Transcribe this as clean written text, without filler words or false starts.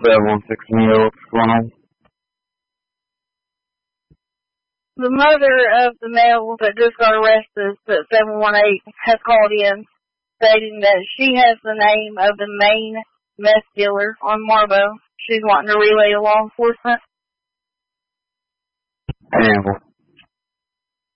716 Neil, what's going on? The mother of the male that just got arrested at 718 has called in stating that she has the name of the main meth dealer on Marbo. She's wanting to relay to law enforcement. Handle.